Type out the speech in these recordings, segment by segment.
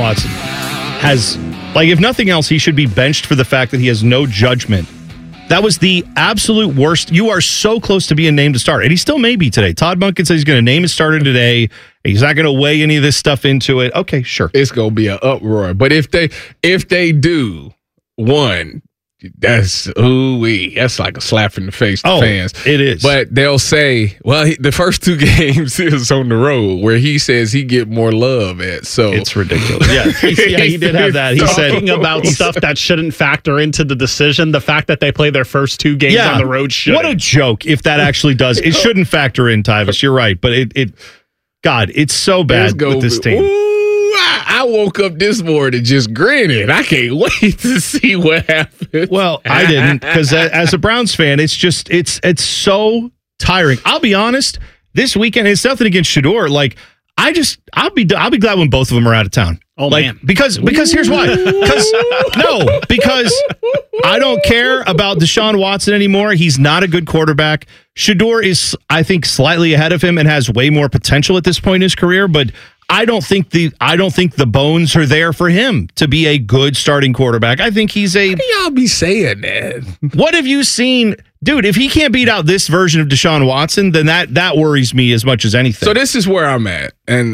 Watson has, like, if nothing else, he should be benched for the fact that he has no judgment. That was the absolute worst. You are so close to being named to start, and he still may be today. Todd Monken says he's going to name his starter today. He's not going to weigh any of this stuff into it. Okay, sure. It's going to be an uproar. But if they do, that's that's like a slap in the face to fans. It is. But they'll say, well, the first 2 games is on the road where he says he get more love at. So it's ridiculous. Yeah, he did have that. He said talking about stuff that shouldn't factor into the decision. The fact that they play their first 2 games on the road should. What a joke if that actually does. It shouldn't factor in, Tyvus. You're right. But God, it's so bad with this team. I woke up this morning just grinning. I can't wait to see what happens. Well, I didn't, because as a Browns fan, it's so tiring. I'll be honest. This weekend, it's nothing against Shedeur. Like, I'll be glad when both of them are out of town. Oh, like, man. Because here's why. Because I don't care about Deshaun Watson anymore. He's not a good quarterback. Shedeur is, I think, slightly ahead of him and has way more potential at this point in his career, but I don't think the bones are there for him to be a good starting quarterback. I think he's a. Why do y'all be saying that? What have you seen, dude? If he can't beat out this version of Deshaun Watson, then that worries me as much as anything. So this is where I'm at, and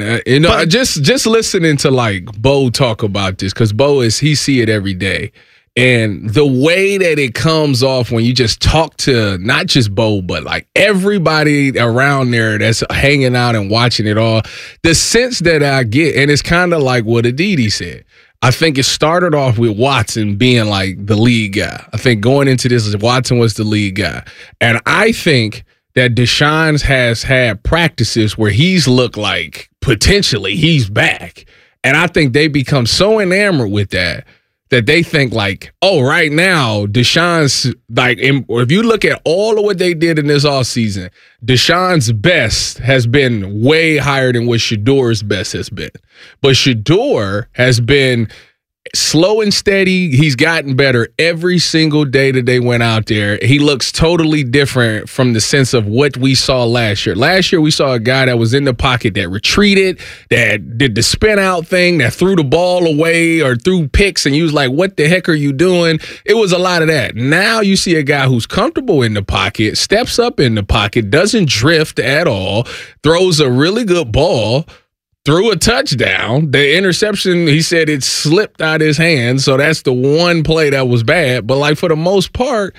just listening to like Bo talk about this, because Bo he see it every day. And the way that it comes off when you just talk to not just Bo, but like everybody around there that's hanging out and watching it all, the sense that I get, and it's kind of like what Aditi said. I think it started off with Watson being like the lead guy. I think going into this, Watson was the lead guy. And I think that Deshaun has had practices where he's looked like potentially he's back. And I think they become so enamored with that they think like, oh, right now, Deshaun's like, or if you look at all of what they did in this offseason, Deshaun's best has been way higher than what Shedeur's best has been. But Shedeur has been slow and steady. He's gotten better every single day that they went out there. He looks totally different from the sense of what we saw last year. Last year, we saw a guy that was in the pocket that retreated, that did the spin out thing, that threw the ball away or threw picks, and you was like, what the heck are you doing? It was a lot of that. Now you see a guy who's comfortable in the pocket, steps up in the pocket, doesn't drift at all, throws a really good ball, threw a touchdown. The interception, he said it slipped out his hand, so that's the one play that was bad. But, like, for the most part,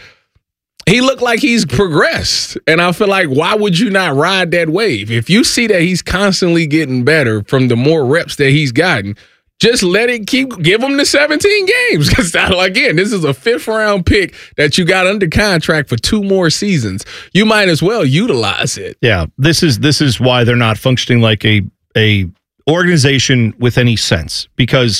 he looked like he's progressed. And I feel like, why would you not ride that wave? If you see that he's constantly getting better from the more reps that he's gotten, just let it give him the 17 games. Because, again, this is a 5th-round pick that you got under contract for 2 more seasons. You might as well utilize it. Yeah, this is why they're not functioning like a organization with any sense, because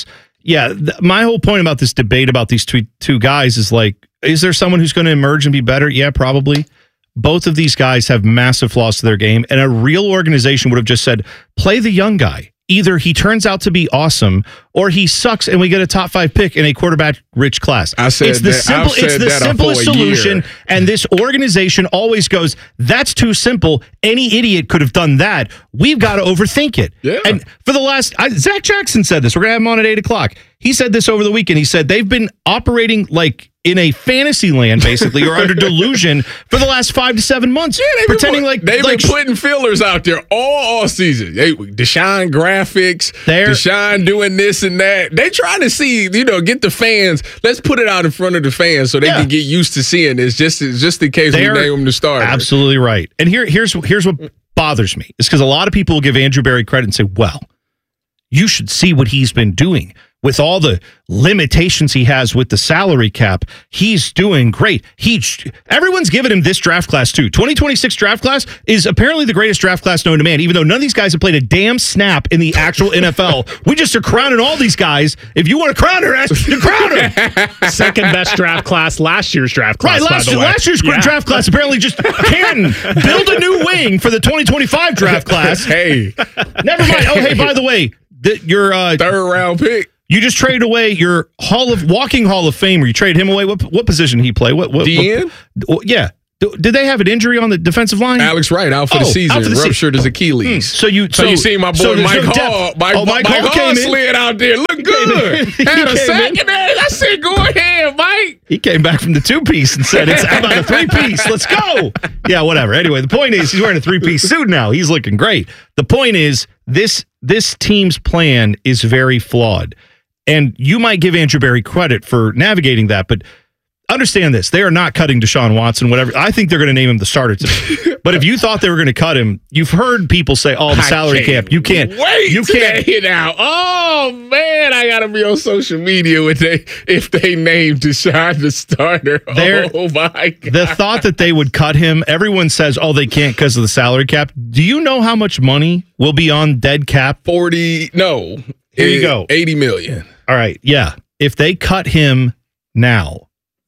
my whole point about this debate about these two guys is like, is there someone who's going to emerge and be better? Yeah, probably. Both of these guys have massive flaws to their game, and a real organization would have just said, play the young guy. Either he turns out to be awesome or he sucks and we get a top 5 pick in a quarterback-rich class. It's the simplest solution, and this organization always goes, that's too simple. Any idiot could have done that. We've got to overthink it. Yeah. And for the last, Zach Jackson said this. We're going to have him on at 8 o'clock. He said this over the weekend. He said they've been operating like in a fantasy land, basically, or under delusion for the last 5 to 7 months. Yeah, pretending like they've been putting fillers out there all season. Deshaun graphics, Deshaun doing this and that. They trying to see, get the fans. Let's put it out in front of the fans so they can get used to seeing this. Just in case we name them the starter. Absolutely right. And here's what bothers me. It's because a lot of people will give Andrew Berry credit and say, well, you should see what he's been doing. With all the limitations he has with the salary cap, he's doing great. Everyone's given him this draft class too. 2026 draft class is apparently the greatest draft class known to man, even though none of these guys have played a damn snap in the actual NFL. We just are crowning all these guys. If you want to crown her, you crown her. Second best draft class, last year's draft class. Right, last year's draft class apparently just Canton build a new wing for the 2025 draft class. Hey, never mind. Oh, hey, by the way, your 3rd round pick. You just traded away your walking Hall of Famer. You traded him away. What position did he play? What DN? Yeah. Did they have an injury on the defensive line? Alex Wright out for the season. Ruptured his Achilles. So you see my boy Mike Hall. Mike Hall slid out there. Look good. Had a secondary. I said, go ahead, Mike. He came back from the 2-piece and said, it's about a 3-piece. Let's go. Yeah, whatever. Anyway, the point is he's wearing a 3-piece suit now. He's looking great. The point is this team's plan is very flawed. And you might give Andrew Berry credit for navigating that, but understand this. They are not cutting Deshaun Watson, whatever. I think they're going to name him the starter today. But if you thought they were going to cut him, you've heard people say, oh, the salary cap. You can't. You can't hit out. Oh, man, I got to be on social media if they name Deshaun the starter. Oh, my God. The thought that they would cut him, everyone says, oh, they can't because of the salary cap. Do you know how much money will be on dead cap? 40. No. Here you go. 80 million. All right. Yeah. If they cut him now,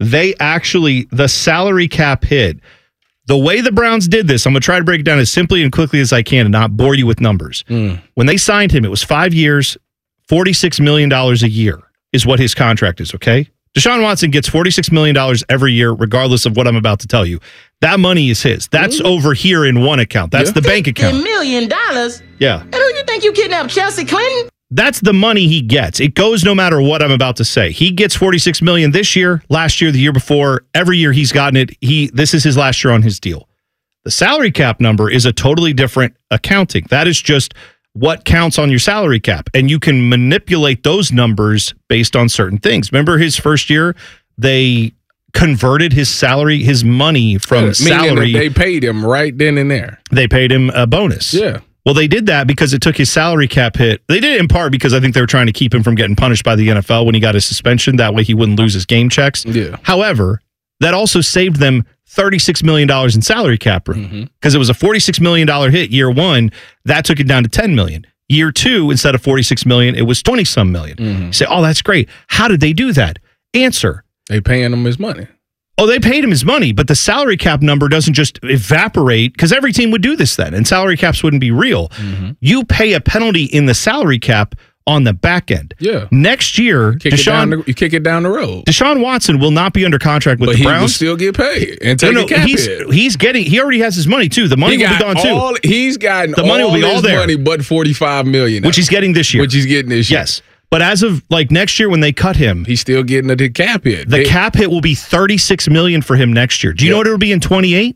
the salary cap hit, the way the Browns did this, I'm going to try to break it down as simply and quickly as I can and not bore you with numbers. When they signed him, it was 5 years, $46 million a year is what his contract is, okay? Deshaun Watson gets $46 million every year, regardless of what I'm about to tell you. That money is his. That's over here in one account. That's the bank account. $50 million? Yeah. And who you think you kidnapped, Chelsea Clinton? That's the money he gets. It goes no matter what I'm about to say. He gets $46 million this year, last year, the year before. Every year he's gotten it. This is his last year on his deal. The salary cap number is a totally different accounting. That is just what counts on your salary cap. And you can manipulate those numbers based on certain things. Remember his first year, they converted his salary, his money from salary. They paid him right then and there. They paid him a bonus. Yeah. Well, they did that because it took his salary cap hit. They did it in part because I think they were trying to keep him from getting punished by the NFL when he got his suspension. That way he wouldn't lose his game checks. Yeah. However, that also saved them $36 million in salary cap room because it was a $46 million hit year one. That took it down to $10 million. Year two, instead of $46 million, it was 20-some million. You say, oh, that's great. How did they do that? Answer. They paying him his money. Oh, they paid him his money, but the salary cap number doesn't just evaporate because every team would do this then, and salary caps wouldn't be real. You pay a penalty in the salary cap on the back end. Yeah. Next year, you kick it down the road. Deshaun Watson will not be under contract with the Browns. He will still get paid and take a cap hit. He already has his money too. The money will be gone too. He's gotten the money will be all there. Money but $45 million, which he's getting this year. Yes. But as of next year when they cut him, he's still getting the cap hit. The cap hit will be $36 million for him next year. Do you know what it'll be in 28?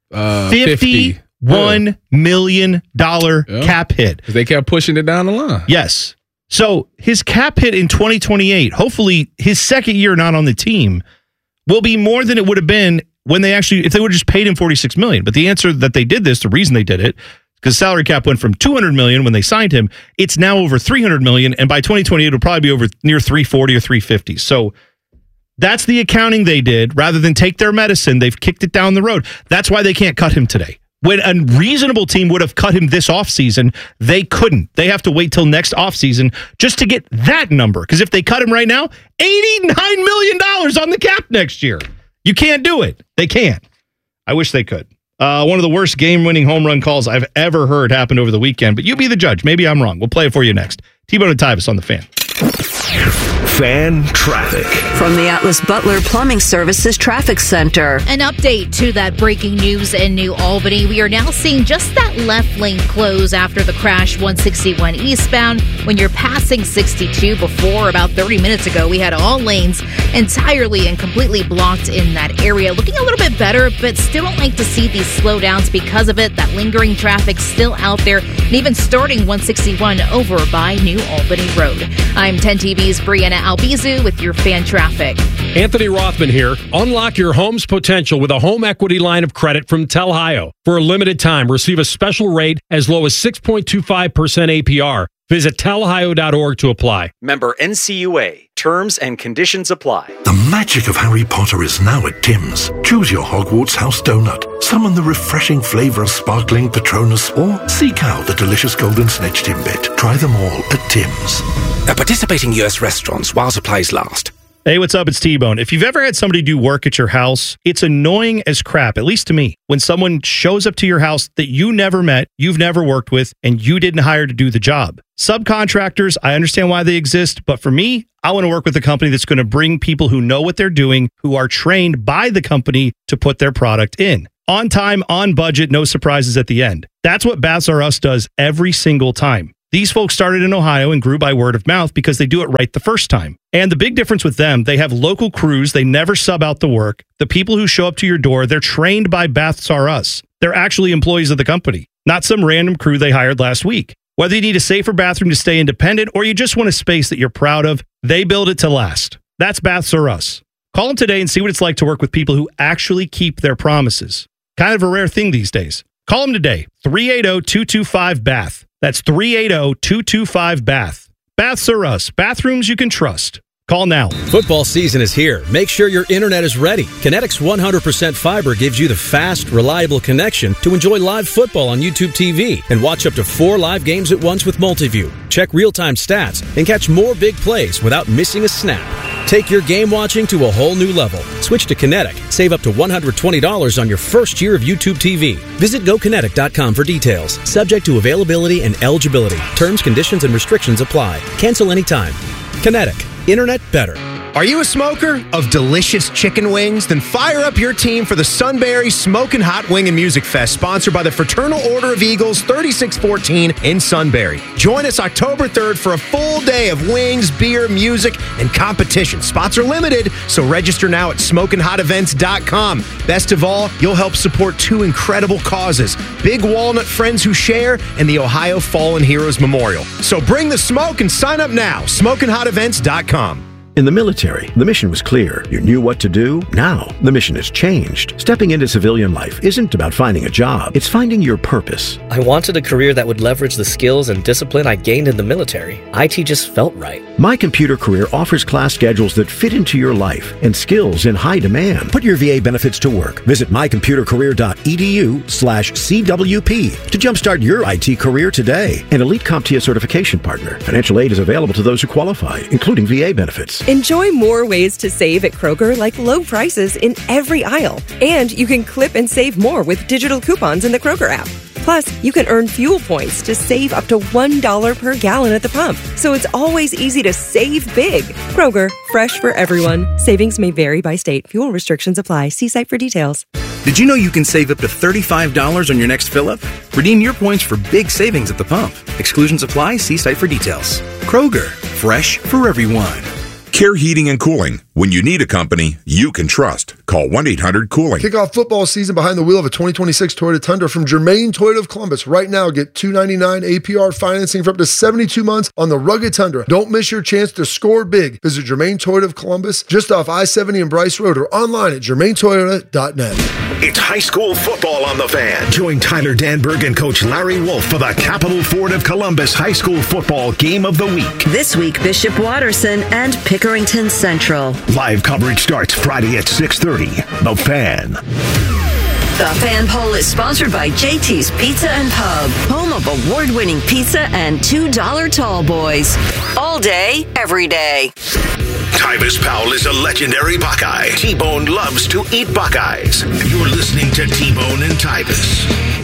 $51 million cap hit. Because they kept pushing it down the line. Yes. So his cap hit in 2028, hopefully his second year not on the team, will be more than it would have been when if they would have just paid him $46 million. But the answer that they did this, the reason they did it, because salary cap went from $200 million when they signed him, it's now over $300 million, and by 2028 it'll probably be over near $340 or $350. So that's the accounting they did. Rather than take their medicine, they've kicked it down the road. That's why they can't cut him today. When a reasonable team would have cut him this offseason, they couldn't. They have to wait till next offseason just to get that number. Because if they cut him right now, $89 million on the cap next year. You can't do it. They can't. I wish they could. One of the worst game-winning home run calls I've ever heard happened over the weekend, but you be the judge. Maybe I'm wrong. We'll play it for you next. T-Bone and Tyvis on the Fan. Fan traffic. From the Atlas Butler Plumbing Services Traffic Center. An update to that breaking news in New Albany. We are now seeing just that left lane close after the crash 161 eastbound. When you're passing 62 before, about 30 minutes ago, we had all lanes entirely and completely blocked in that area. Looking a little bit better, but still don't like to see these slowdowns because of it. That lingering traffic still out there, and even starting 161 over by New Albany Road. I'm 10 TV's Brianna Albizu with your fan traffic. Anthony Rothman here. Unlock your home's potential with a home equity line of credit from Telhio. For a limited time, receive a special rate as low as 6.25% APR. Visit telhio.org to apply. Member NCUA. Terms and conditions apply. The magic of Harry Potter is now at Tim's. Choose your Hogwarts house donut. Summon the refreshing flavor of sparkling Patronus, or seek out the delicious golden snitch Timbit. Try them all at Tim's. At participating US restaurants while supplies last. Hey, what's up? It's T-Bone. If you've ever had somebody do work at your house, it's annoying as crap, at least to me, when someone shows up to your house that you never met, you've never worked with, and you didn't hire to do the job. Subcontractors, I understand why they exist, but for me, I want to work with a company that's going to bring people who know what they're doing, who are trained by the company to put their product in. On time, on budget, no surprises at the end. That's what Baths R Us does every single time. These folks started in Ohio and grew by word of mouth because they do it right the first time. And the big difference with them, they have local crews. They never sub out the work. The people who show up to your door, they're trained by Baths R Us. They're actually employees of the company, not some random crew they hired last week. Whether you need a safer bathroom to stay independent or you just want a space that you're proud of, they build it to last. That's Baths R Us. Call them today and see what it's like to work with people who actually keep their promises. Kind of a rare thing these days. Call them today, 380-225-BATH. That's 380-225-BATH. Baths R Us, bathrooms you can trust. Call now. Football season is here. Make sure your internet is ready. Kinetic's 100% fiber gives you the fast, reliable connection to enjoy live football on YouTube TV and watch up to 4 live games at once with Multiview. Check real-time stats and catch more big plays without missing a snap. Take your game watching to a whole new level. Switch to Kinetic. Save up to $120 on your first year of YouTube TV. Visit GoKinetic.com for details. Subject to availability and eligibility. Terms, conditions, and restrictions apply. Cancel anytime. Kinetic. Internet better. Are you a smoker of delicious chicken wings? Then fire up your team for the Sunbury Smokin' Hot Wing and Music Fest, sponsored by the Fraternal Order of Eagles, 3614 in Sunbury. Join us October 3rd for a full day of wings, beer, music, and competition. Spots are limited, so register now at SmokinHotEvents.com. Best of all, you'll help support 2 incredible causes, Big Walnut Friends Who Share and the Ohio Fallen Heroes Memorial. So bring the smoke and sign up now, SmokinHotEvents.com. In the military, the mission was clear. You knew what to do. Now, the mission has changed. Stepping into civilian life isn't about finding a job. It's finding your purpose. I wanted a career that would leverage the skills and discipline I gained in the military. IT just felt right. My Computer Career offers class schedules that fit into your life and skills in high demand. Put your VA benefits to work. Visit mycomputercareer.edu/CWP to jumpstart your IT career today. An elite CompTIA certification partner. Financial aid is available to those who qualify, including VA benefits. Enjoy more ways to save at Kroger, like low prices in every aisle. And you can clip and save more with digital coupons in the Kroger app. Plus, you can earn fuel points to save up to $1 per gallon at the pump. So it's always easy to save big. Kroger, fresh for everyone. Savings may vary by state. Fuel restrictions apply. See site for details. Did you know you can save up to $35 on your next fill-up? Redeem your points for big savings at the pump. Exclusions apply. See site for details. Kroger, fresh for everyone. Care Heating and Cooling. When you need a company you can trust, call 1-800-COOLING. Kick off football season behind the wheel of a 2026 Toyota Tundra from Germain Toyota of Columbus. Right now, get $299 APR financing for up to 72 months on the rugged Tundra. Don't miss your chance to score big. Visit Germain Toyota of Columbus, just off I-70 and Bryce Road, or online at germaintoyota.net. It's high school football on the Fan. Join Tyler Danberg and Coach Larry Wolf for the Capital Ford of Columbus High School Football Game of the Week. This week, Bishop Watterson and Pickerington Central. Live coverage starts Friday at 6:30. The Fan. The Fan Poll is sponsored by JT's Pizza and Pub, home of award-winning pizza and $2 tall boys. All day, every day. Tyvis Powell is a legendary Buckeye. T-Bone loves to eat Buckeyes. You're listening to T-Bone and Tyvis.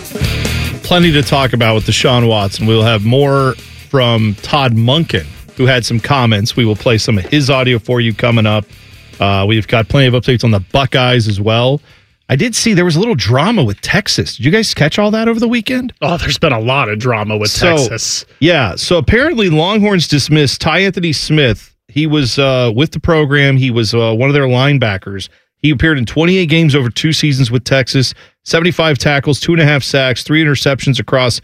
Plenty to talk about with Deshaun Watson. We'll have more from Todd Monken, who had some comments. We will play some of his audio for you coming up. We've got plenty of updates on the Buckeyes as well. I did see there was a little drama with Texas. Did you guys catch all that over the weekend? Oh, there's been a lot of drama with Texas. Yeah, so apparently Longhorns dismissed Ty Anthony Smith. He was with the program. He was one of their linebackers. He appeared in 28 games over 2 seasons with Texas, 75 tackles, 2.5 sacks, 3 interceptions across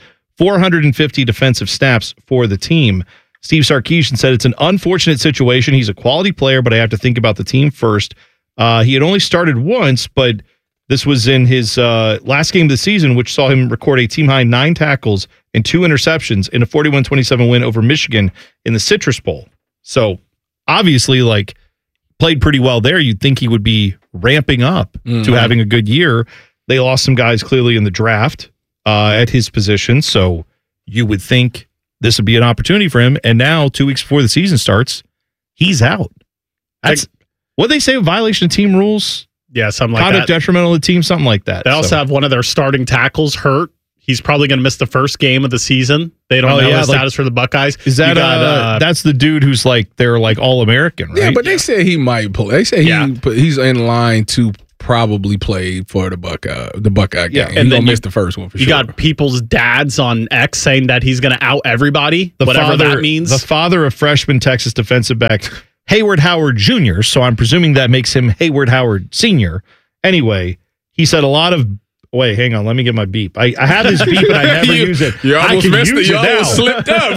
450 defensive snaps for the team. Steve Sarkisian said it's an unfortunate situation. He's a quality player, but I have to think about the team first. He had only started once, but this was in his last game of the season, which saw him record a team-high 9 tackles and 2 interceptions in a 41-27 win over Michigan in the Citrus Bowl. So, obviously, played pretty well there. You'd think he would be ramping up to having a good year. They lost some guys clearly in the draft at his position, so you would think this would be an opportunity for him. And now, 2 weeks before the season starts, he's out. What they say? Violation of team rules? Yeah, something like Conduct that. detrimental to the team, something like that. They also have one of their starting tackles hurt. He's probably going to miss the first game of the season. They don't know his status for the Buckeyes. Is that that's the dude who's like they're like All-American, right? Yeah, but they say he might play. They say he's in line to probably play for the Buckeye game. And then he'll miss the first one for sure. You got people's dads on X saying that he's going to out everybody, whatever that means. The father of freshman Texas defensive back Hayward Howard Jr., so I'm presuming that makes him Hayward Howard Sr. Anyway, he said a lot of... Wait, hang on. Let me get my beep. I have this beep, and I never use it. You almost missed it. You almost slipped up.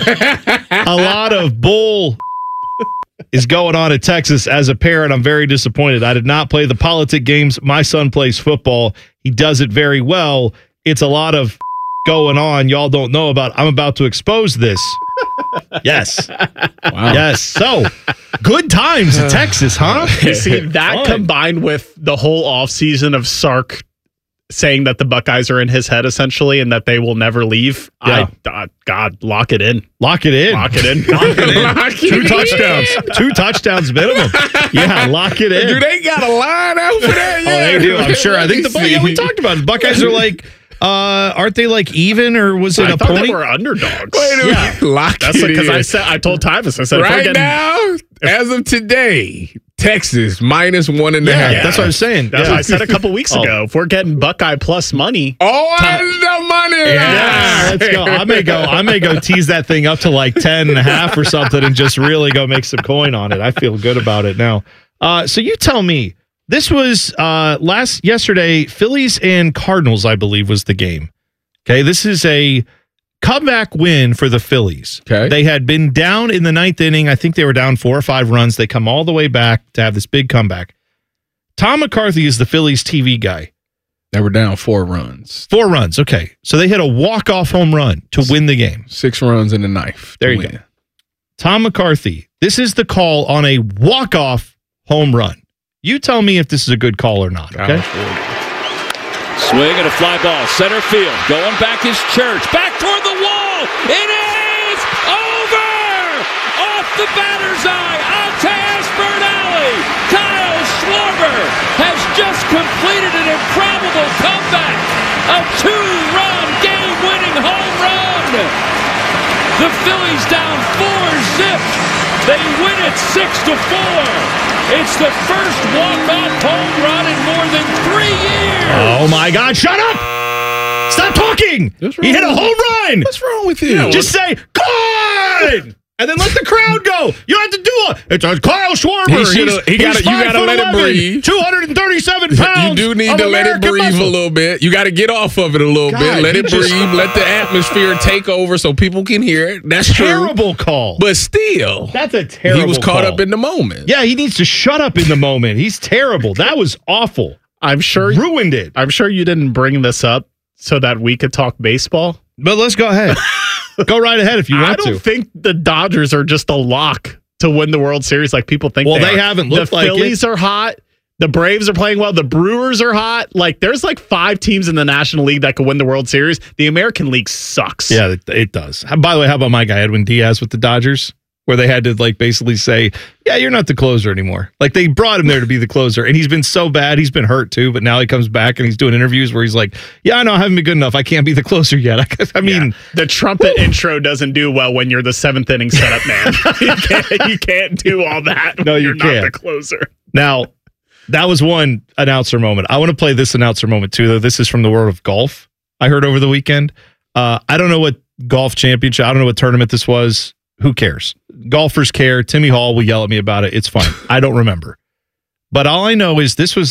A lot of bull is going on at Texas. As a parent, I'm very disappointed. I did not play the politic games. My son plays football. He does it very well. It's a lot of going on y'all don't know about. I'm about to expose this. Yes. Wow. Yes. So, good times at Texas, huh? You see, that combined with the whole offseason of Sark saying that the Buckeyes are in his head, essentially, and that they will never leave. Yeah. God, lock it in. Lock it in. Lock it in. Lock it in. Two touchdowns. 2 touchdowns minimum. Yeah, lock it in. Do they got a line out for that? Oh, they do, I'm sure. I think we talked about it. The Buckeyes are like, aren't they like even, or was it I a thought point? they were underdogs. Wait a minute. Lock That's it because in. I told Tyvus, I said, right now, as of today, Texas -1.5. Yeah, that's what I was saying. That's what I said a couple weeks ago. If we're getting Buckeye plus money. Oh, the money. Yeah, let's go. I may go tease that thing up to like 10.5 or something and just really go make some coin on it. I feel good about it now. So you tell me, this was yesterday, Phillies and Cardinals, I believe, was the game. Okay, this is a comeback win for the Phillies. Okay. They had been down in the 9th inning. I think they were down 4 or 5 runs. They come all the way back to have this big comeback. Tom McCarthy is the Phillies TV guy. They were down 4 runs. 4 runs, okay. So they hit a walk-off home run to win the game. 6 runs in the 9th. There you go. Tom McCarthy, this is the call on a walk-off home run. You tell me if this is a good call or not, okay? Swing and a fly ball, center field. Going back is Church. Back toward the wall. It is over! Off the batter's eye, out to Ashburn Alley. Kyle Schwarber has just completed an improbable comeback. A 2-run game-winning home run. The Phillies down 4-0. They win it 6-4. It's the first walk-off home run in more than 3 years. Oh, my God. Shut up. Stop talking. He hit a home run. What's wrong with you? Just say, good. And then let the crowd go. You don't have to do it. It's a Kyle Schwarber. You got to let it breathe. 237 pounds. You do need to let it breathe a little bit. You got to get off of it a little bit. Let it breathe. Let the atmosphere take over so people can hear it. That's terrible call. But still, that's a terrible he was caught call. up in the moment. Yeah, he needs to shut up in the moment. He's terrible. That was awful. I'm sure ruined it. I'm sure you didn't bring this up so that we could talk baseball. But let's go ahead. Go right ahead if you want to. I don't think the Dodgers are just a lock to win the World Series like people think. Well, they haven't looked like it. The Phillies are hot. The Braves are playing well. The Brewers are hot. Like, there's like 5 teams in the National League that could win the World Series. The American League sucks. Yeah, it does. By the way, how about my guy Edwin Diaz with the Dodgers? Where they had to like basically say, yeah, you're not the closer anymore. Like they brought him there to be the closer, and he's been so bad. He's been hurt too, but now he comes back and he's doing interviews where he's like, yeah, I know I haven't been good enough. I can't be the closer yet. I mean, the trumpet intro doesn't do well when you're the 7th inning setup man. you can't do all that. No, you're can't. Not the closer. Now, that was one announcer moment. I want to play this announcer moment too, though. This is from the world of golf. I heard over the weekend. I don't know what golf championship. I don't know what tournament this was. Who cares? Golfers care. Timmy Hall will yell at me about it. It's fine. I don't remember. But all I know is this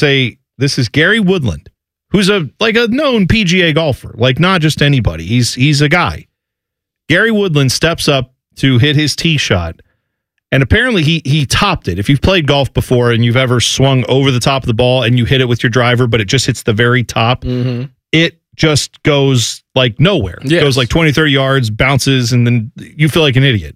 is Gary Woodland, who's a known PGA golfer, like not just anybody. He's a guy. Gary Woodland steps up to hit his tee shot, and apparently he topped it. If you've played golf before and you've ever swung over the top of the ball and you hit it with your driver, but it just hits the very top, it just goes like nowhere. Yes. It goes like 20, 30 yards, bounces, and then you feel like an idiot.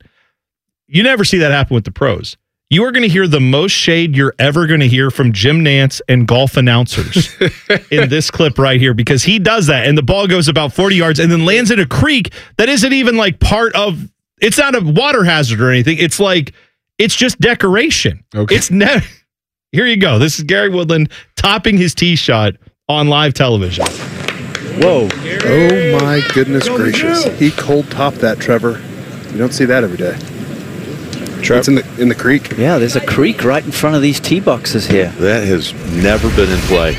You never see that happen with the pros. You are going to hear the most shade you're ever going to hear from Jim Nantz and golf announcers in this clip right here, because he does that, and the ball goes about 40 yards and then lands in a creek that isn't even like part of, it's not a water hazard or anything. It's like, it's just decoration. Okay. It's never. Here you go. This is Gary Woodland topping his tee shot on live television. Whoa. Oh, my goodness gracious. He cold topped that, Trevor. You don't see that every day. It's in the creek. Yeah, there's a creek right in front of these tee boxes here. That has never been in play.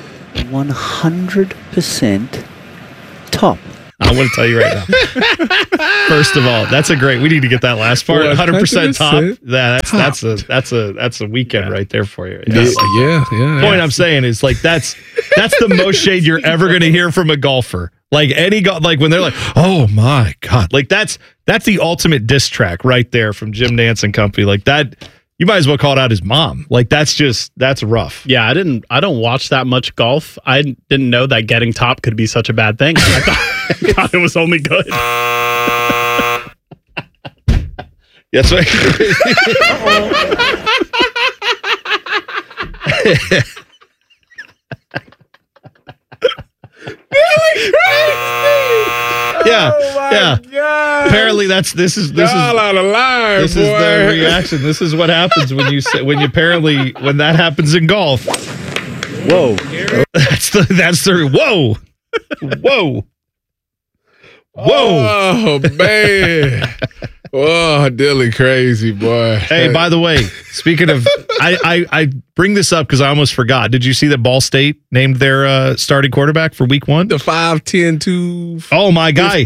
100% top. I want to tell you right now. First of all, that's a great. We need to get that last part. 100% top. That's a weekend right there for you. Yeah. Point I'm saying is like that's the most shade you're ever going to hear from a golfer. Like like when they're like, oh my God, like that's the ultimate diss track right there from Jim Nantz and company. Like that. You might as well call it out his mom. Like that's rough. Yeah, I don't watch that much golf. I didn't know that getting top could be such a bad thing. I thought it was only good. Yes, right. Yeah. God. Apparently this is out of line. This boy. is the reaction. This is what happens when that happens in golf. Whoa. That's the whoa. Oh man. Oh, Dilly crazy, boy. Hey, by the way, speaking of, I bring this up because I almost forgot. Did you see that Ball State named their starting quarterback for week 1? The 5'10", 2. Oh, my guy.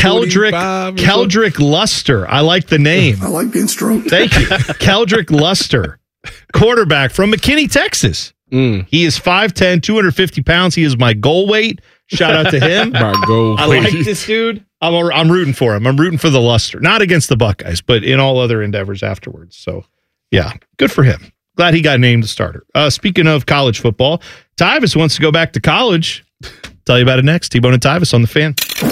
Keldrick Luster. I like the name. I like being stroked. Thank you. Keldrick Luster, quarterback from McKinney, Texas. He is 5'10", 250 pounds. He is my goal weight. Shout out to him. My goal weight. I like this dude. I'm rooting for him. I'm rooting for the Luster. Not against the Buckeyes, but in all other endeavors afterwards. So, yeah, good for him. Glad he got named the starter. Speaking of college football, Tyvis wants to go back to college. Tell you about it next. T-Bone and Tyvis on the Fan.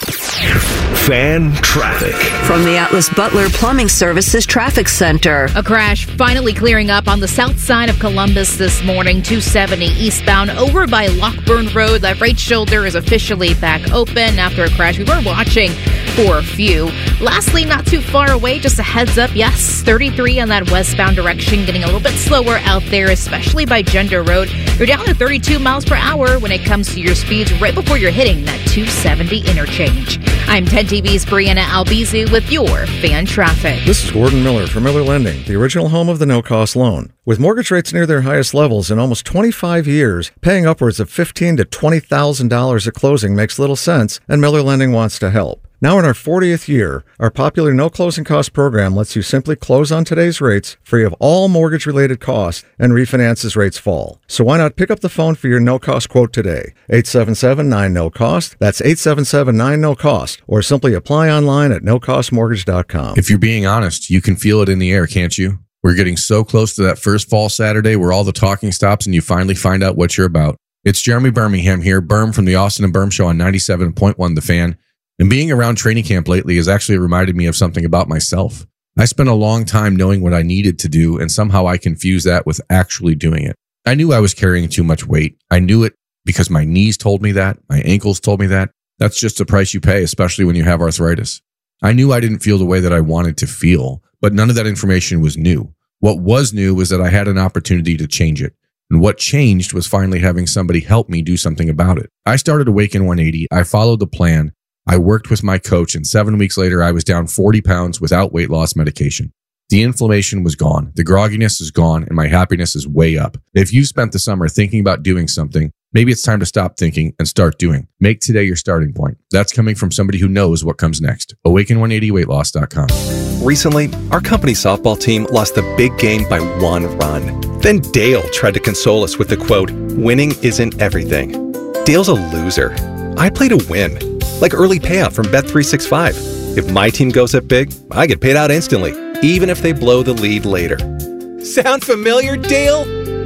Fan traffic. From the Atlas Butler Plumbing Services Traffic Center. A crash finally clearing up on the south side of Columbus this morning, 270 eastbound over by Lockburn Road. That right shoulder is officially back open after a crash. We were watching for a few. Lastly, not too far away, just a heads up, yes, 33 on that westbound direction, getting a little bit slower out there, especially by Gender Road. You're down to 32 miles per hour when it comes to your speeds right before you're hitting that 270 interchange. I'm 10 TV's Brianna Albizu with your Fan Traffic. This is Gordon Miller from Miller Lending, the original home of the no-cost loan. With mortgage rates near their highest levels in almost 25 years, paying upwards of $15,000 to $20,000 at closing makes little sense, and Miller Lending wants to help. Now in our 40th year, our popular no closing cost program lets you simply close on today's rates, free of all mortgage-related costs, and refinance as rates fall. So why not pick up the phone for your no-cost quote today? 877-9-NO-COST. That's 877-9-NO-COST. Or simply apply online at nocostmortgage.com. If you're being honest, you can feel it in the air, can't you? We're getting so close to that first fall Saturday where all the talking stops and you finally find out what you're about. It's Jeremy Birmingham here, Birm from the Austin and Birm Show on 97.1 The Fan. And being around training camp lately has actually reminded me of something about myself. I spent a long time knowing what I needed to do, and somehow I confused that with actually doing it. I knew I was carrying too much weight. I knew it because my knees told me that, my ankles told me that. That's just the price you pay, especially when you have arthritis. I knew I didn't feel the way that I wanted to feel, but none of that information was new. What was new was that I had an opportunity to change it. And what changed was finally having somebody help me do something about it. I started Awaken 180. I followed the plan. I worked with my coach, and 7 weeks later, I was down 40 pounds without weight loss medication. The inflammation was gone. The grogginess is gone, and my happiness is way up. If you spent the summer thinking about doing something, maybe it's time to stop thinking and start doing. Make today your starting point. That's coming from somebody who knows what comes next. Awaken180weightloss.com. Recently, our company softball team lost the big game by 1 run. Then Dale tried to console us with the quote, "Winning isn't everything." Dale's a loser. I play to win. Like early payout from Bet365. If my team goes up big, I get paid out instantly, even if they blow the lead later. Sound familiar, Dale?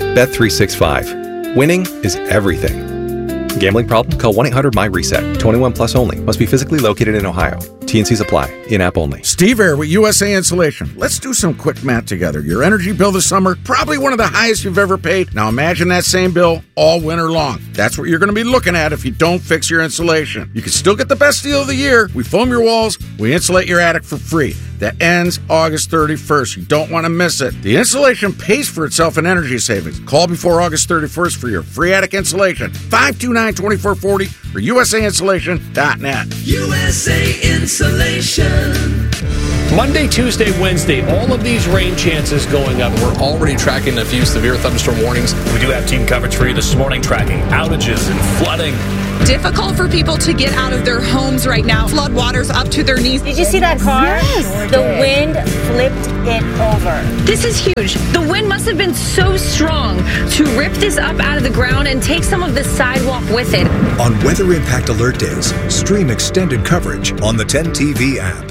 Bet365. Winning is everything. Gambling problem? Call 1-800-MY-RESET. 21 plus only. Must be physically located in Ohio. T&Cs apply. In-app only. Steve Air with USA Insulation. Let's do some quick math together. Your energy bill this summer, probably one of the highest you've ever paid. Now imagine that same bill all winter long. That's what you're going to be looking at if you don't fix your insulation. You can still get the best deal of the year. We foam your walls, we insulate your attic for free. That ends August 31st. You don't want to miss it. The insulation pays for itself in energy savings. Call before August 31st for your free attic insulation. 529-2440 or usainsulation.net. USA Insulation. Monday, Tuesday, Wednesday, all of these rain chances going up. We're already tracking a few severe thunderstorm warnings. We do have team coverage for you this morning, tracking outages and flooding. Difficult for people to get out of their homes right now. Flood waters up to their knees. Did you see that car? Yes. The wind flipped it over. This is huge. The wind must have been so strong to rip this up out of the ground and take some of the sidewalk with it. On Weather Impact Alert Days, stream extended coverage on the 10 TV app.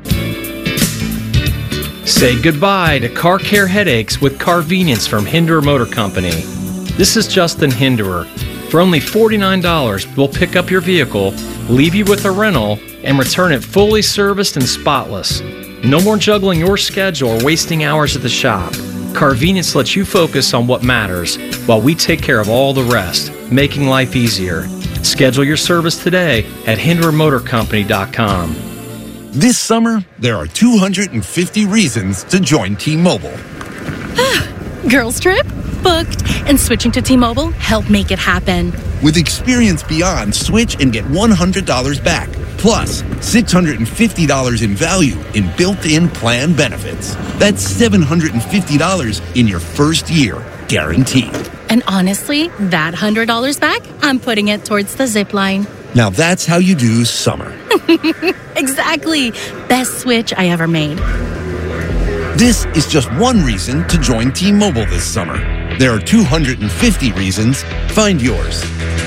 Say goodbye to car care headaches with Carvenience from Hinderer Motor Company. This is Justin Hinderer. For only $49, we'll pick up your vehicle, leave you with a rental, and return it fully serviced and spotless. No more juggling your schedule or wasting hours at the shop. Carvenience lets you focus on what matters while we take care of all the rest, making life easier. Schedule your service today at HindererMotorCompany.com. This summer, there are 250 reasons to join T-Mobile. Girls trip? Booked. And switching to T-Mobile helped make it happen. With Experience Beyond, switch and get $100 back. Plus, $650 in value in built-in plan benefits. That's $750 in your first year, guaranteed. And honestly, that $100 back, I'm putting it towards the zip line. Now that's how you do summer. Exactly. Best switch I ever made. This is just one reason to join T-Mobile this summer. There are 250 reasons. Find yours.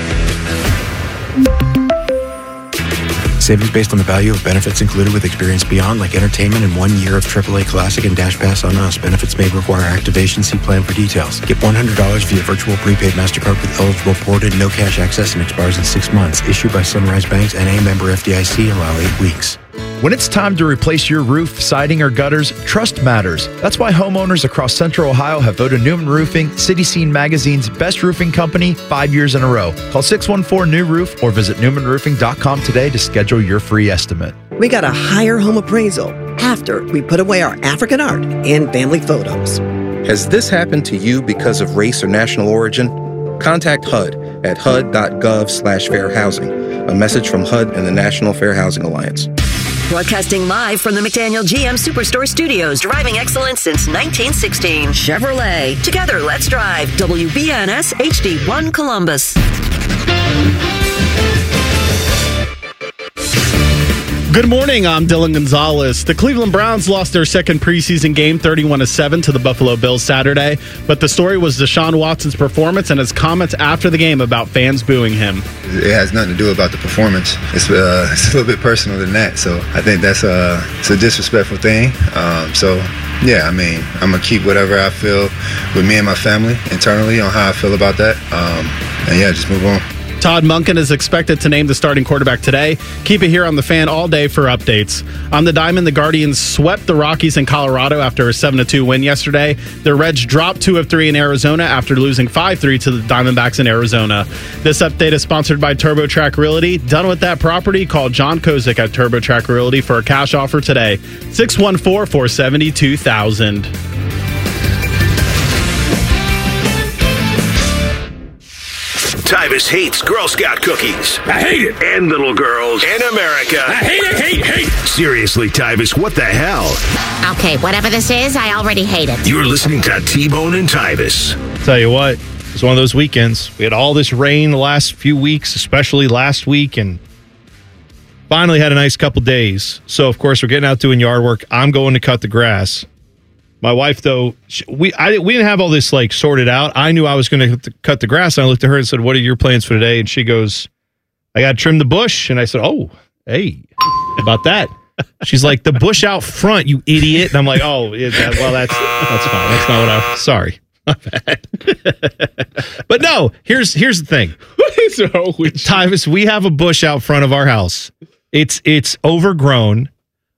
Savings based on the value of benefits included with Experience Beyond, like entertainment and 1 year of AAA Classic and Dash Pass on Us. Benefits may require activation. See plan for details. Get $100 via virtual prepaid MasterCard with eligible ported, no cash access, and expires in 6 months. Issued by Sunrise Banks, N.A. member FDIC. Allow 8 weeks. When it's time to replace your roof, siding, or gutters, trust matters. That's why homeowners across Central Ohio have voted Newman Roofing City Scene Magazine's best roofing company 5 years in a row. Call 614-NEW-ROOF or visit newmanroofing.com today to schedule your free estimate. We got a higher home appraisal after we put away our African art and family photos. Has this happened to you because of race or national origin? Contact HUD at hud.gov/fair housing. A message from HUD and the National Fair Housing Alliance. Broadcasting live from the McDaniel GM Superstore Studios, driving excellence since 1916. Chevrolet. Together, let's drive. WBNS HD1 Columbus. Good morning, I'm Dylan Gonzalez. The Cleveland Browns lost their second preseason game 31-7 to the Buffalo Bills Saturday, but the story was Deshaun Watson's performance and his comments after the game about fans booing him. It has nothing to do about the performance. It's a little bit personal than that, so I think that's it's a disrespectful thing. Yeah, I mean, I'm going to keep whatever I feel with me and my family internally on how I feel about that, and yeah, just move on. Todd Monken is expected to name the starting quarterback today. Keep it here on The Fan all day for updates. On the diamond, the Guardians swept the Rockies in Colorado after a 7-2 win yesterday. The Reds dropped 2 of 3 in Arizona after losing 5-3 to the Diamondbacks in Arizona. This update is sponsored by TurboTrack Realty. Done with that property? Call John Kozik at TurboTrack Realty for a cash offer today. 614-470-2000. Tyvis hates Girl Scout cookies. I hate it. And little girls. And America. I hate it, hate. Seriously, Tyvis, what the hell? Okay, whatever this is, I already hate it. You're listening to T-Bone and Tyvis. Tell you what, it was one of those weekends. We had all this rain the last few weeks, especially last week, and finally had a nice couple days. So, of course, we're getting out doing yard work. I'm going to cut the grass. My wife, though, we didn't have all this like sorted out. I knew I was going to cut the grass. And I looked at her and said, "What are your plans for today?" And she goes, "I got to trim the bush." And I said, "Oh, hey, about that?" She's like, "The bush out front, you idiot." And I'm like, "Oh, well, that's fine. That's not what I. Sorry, my bad." But no, here's the thing. What is wrong with Tyvis, we have a bush out front of our house It's overgrown.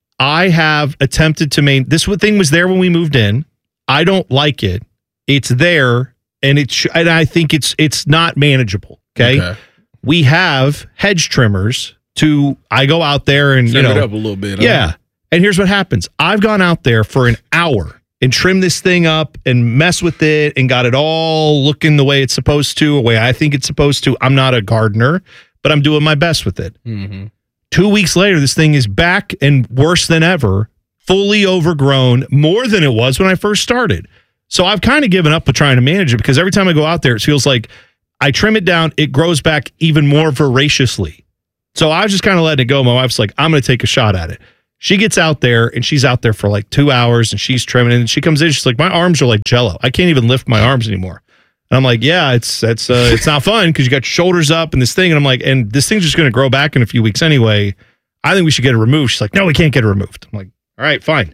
I have attempted to this thing was there when we moved in. I don't like it. It's there, and I think it's not manageable. Okay. We have hedge trimmers. I go out there and Trim it up a little bit. Yeah. And here's what happens. I've gone out there for an hour and trimmed this thing up and messed with it and got it all looking the way it's supposed to, the way I think it's supposed to. I'm not a gardener, but I'm doing my best with it. 2 weeks later, this thing is back and worse than ever, fully overgrown, more than it was when I first started. So I've kind of given up with trying to manage it because every time I go out there, it feels like I trim it down, it grows back even more voraciously. So I was just kind of letting it go. My wife's like, I'm going to take a shot at it. She gets out there and she's out there for like 2 hours and she's trimming it. And she comes in, she's like, my arms are like Jello. I can't even lift my arms anymore. And I'm like, yeah, it's not fun because you got your shoulders up and this thing. And I'm like, and this thing's just going to grow back in a few weeks anyway. I think we should get it removed. She's like, no, we can't get it removed. I'm like, all right, fine.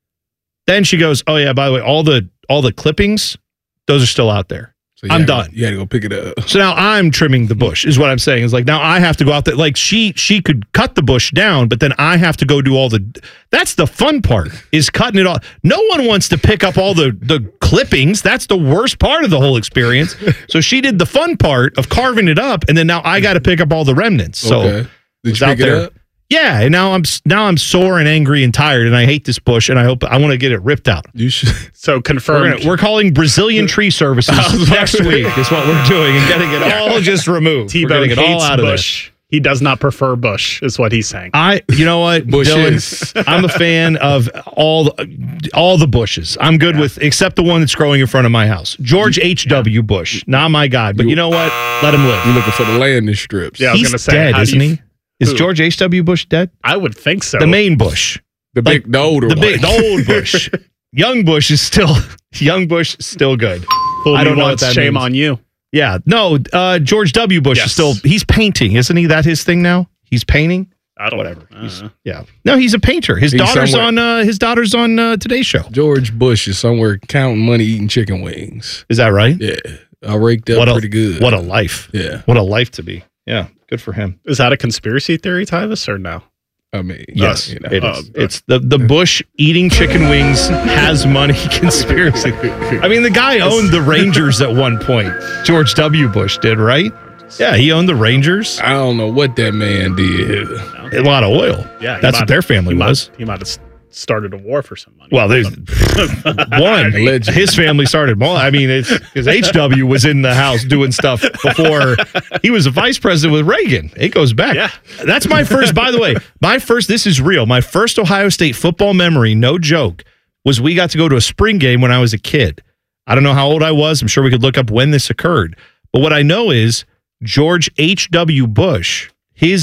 Then she goes, oh yeah, by the way, all the clippings, those are still out there. So I'm done. You had to go pick it up. So now I'm trimming the bush is what I'm saying. It's like now I have to go out there. Like she could cut the bush down, but then I have to go do all that's the fun part is cutting it all. No one wants to pick up all the clippings. That's the worst part of the whole experience. So she did the fun part of carving it up. And then now I got to pick up all the remnants. So did you pick it up? Yeah, and now I'm sore and angry and tired, and I hate this bush, and I want to get it ripped out. You should. So confirmed. We're calling Brazilian Tree Services next week is what we're doing, and getting it all just removed. T-Bone hates all out of bush. He does not prefer bush, is what he's saying. You know what, Dylan? I'm a fan of all the bushes. I'm good with, except the one that's growing in front of my house. George H.W. Bush, not my guy, but you know what? Let him live. You're looking for the landing strips. Yeah, I was going to say, dead, isn't he? Is George H.W. Bush dead? I would think so. The main Bush. The older one. The old Bush. Young Bush is still good. I don't know what that shame means. On you. Yeah. No, George W. Bush is still, he's painting, isn't he? That his thing now? He's painting? I don't know. Whatever. Yeah. No, he's a painter. His daughter's on Today's Show. George Bush is somewhere counting money, eating chicken wings. Is that right? Yeah. I raked up pretty good. What a life. Yeah. What a life to be. Yeah. Good for him. Is that a conspiracy theory, Tyvis, or no? I mean, yes, it is. It's the Bush eating chicken wings has money conspiracy. I mean, the guy owned the Rangers at one point. George W. Bush did, right? Yeah, he owned the Rangers. I don't know what that man did. A lot of oil. Yeah, that's what their family was. He might have started a war for some money. Well, there's one. His family started more. I mean, it's because HW was in the house doing stuff before he was a vice president with Reagan. It goes back. Yeah. That's my first, by the way, this is real. My first Ohio State football memory, no joke, was we got to go to a spring game when I was a kid. I don't know how old I was. I'm sure we could look up when this occurred. But what I know is George H.W. Bush,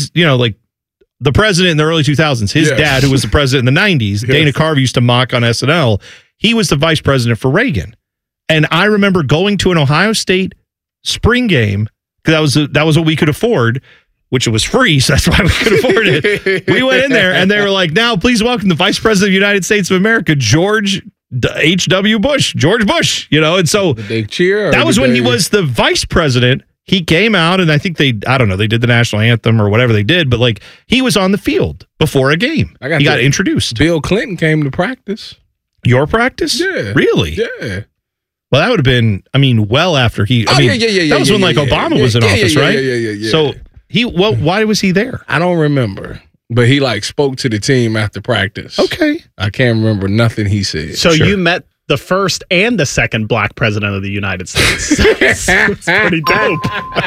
the president in the early 2000s, his dad, who was the president in the 90s, Dana Carvey used to mock on SNL. He was the vice president for Reagan. And I remember going to an Ohio State spring game, because that was what we could afford, which it was free, so that's why we could afford it. We went in there, and they were like, now please welcome the vice president of the United States of America, George H.W. Bush, George Bush, and so did they cheer? That was when he was the vice president. He came out, and I think they did the national anthem or whatever they did, but he was on the field before a game. He got introduced. Bill Clinton came to practice. Your practice? Yeah. Really? Yeah. Well, that would have been, well after he. That was when Obama was in office, right? Yeah. So why was he there? I don't remember, but he spoke to the team after practice. Okay. I can't remember nothing he said. So you met the first and the second black president of the United States. It's pretty dope.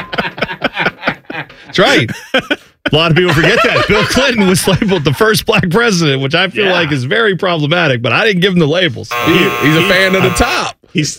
That's right. A lot of people forget that. Bill Clinton was labeled the first black president, which I feel like is very problematic, but I didn't give him the labels. He's a fan of the top.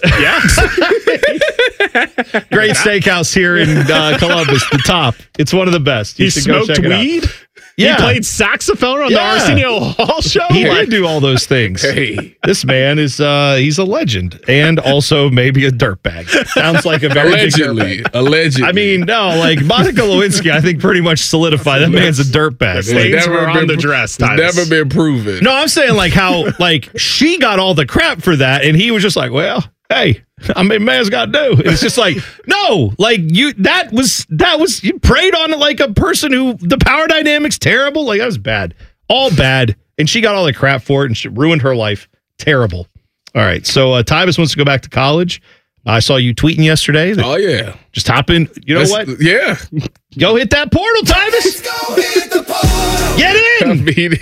Great steakhouse here in Columbus, the top. It's one of the best. He smoked weed? Yeah. He played saxophone on the Arsenio Hall show? He did do all those things. Hey. This man is he's a legend and also maybe a dirtbag. Sounds like a very Allegedly. I mean, no, Monica Lewinsky, I think pretty much solidified that man's a dirtbag. Stains were on the dress. It's never been proven. No, I'm saying how she got all the crap for that and he was just like, well, hey, I mean, man's got to do. It's just like, no, like that was, you preyed on it like a person who, the power dynamic's terrible. Like, that was bad. All bad. And she got all the crap for it and she ruined her life. Terrible. All right. So Tyvus wants to go back to college. I saw you tweeting yesterday. Oh, yeah. Just hop in. You know what? Yeah. Go hit that portal, Tyvus. Go hit the portal. Get in. I mean,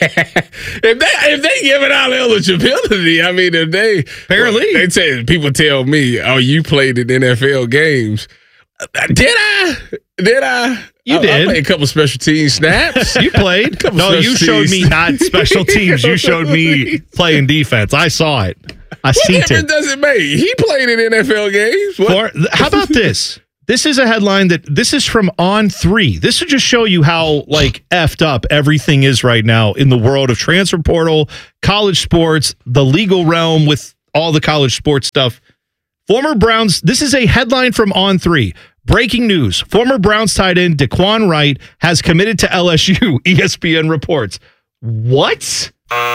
if they give it out eligibility, I mean, if they apparently they say, people tell me, oh, you played in NFL games. Did I? You did. I played a couple special team snaps. You played. No, you showed me not special teams. You showed me playing defense. I saw it. I seen it. What difference does it make? He played in NFL games. How about this? This is a headline this is from On3. This should just show you how like effed up everything is right now in the world of transfer portal, college sports, the legal realm with all the college sports stuff. Former Browns, this is a headline from On3. Breaking news. Former Browns tight end Daquan Wright has committed to LSU, ESPN reports. What?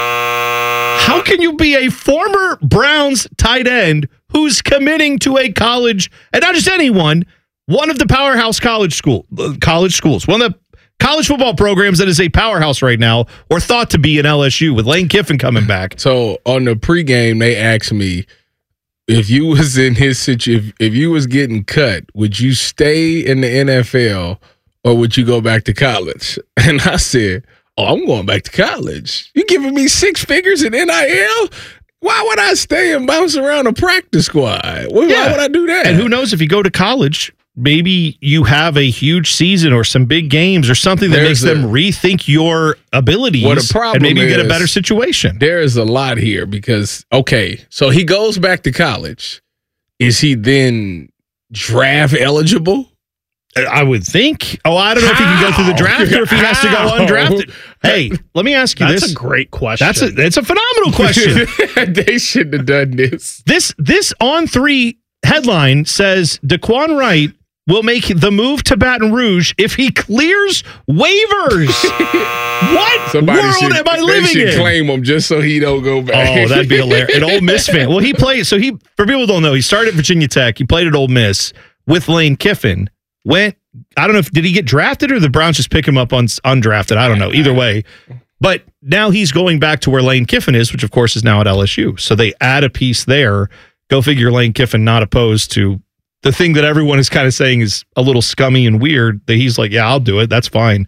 How can you be a former Browns tight end who's committing to a college, and not just anyone, one of the powerhouse college schools, one of the college football programs that is a powerhouse right now, or thought to be in LSU with Lane Kiffin coming back? So on the pregame, they asked me, if you was in his situation, if you was getting cut, would you stay in the NFL or would you go back to college? And I said, oh, I'm going back to college. You giving me 6 figures in NIL? Why would I stay and bounce around a practice squad? Why would I do that? And who knows, if you go to college, maybe you have a huge season or some big games or something that makes them rethink your abilities. Well, the problem and maybe you is, get a better situation. There is a lot here because, okay, so he goes back to college. Is he then draft eligible? I would think. Oh, I don't know if he can go through the draft or if he has to go undrafted. Hey, let me ask you this. That's a great question. It's a phenomenal question. They shouldn't have done this. This On3 headline says Daquan Wright will make the move to Baton Rouge if he clears waivers. What world am I living in? They should claim him just so he don't go back. Oh, that'd be hilarious. An Ole Miss fan. Well, he played. So for people who don't know, he started at Virginia Tech. He played at Ole Miss with Lane Kiffin. I don't know did he get drafted or the Browns just pick him up on undrafted? I don't know. Either way. But now he's going back to where Lane Kiffin is, which of course is now at LSU. So they add a piece there. Go figure, Lane Kiffin not opposed to the thing that everyone is kind of saying is a little scummy and weird, that he's like, yeah, I'll do it. That's fine.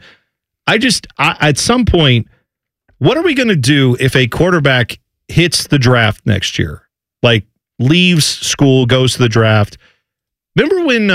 At some point, what are we going to do if a quarterback hits the draft next year? Like leaves school, goes to the draft. Remember when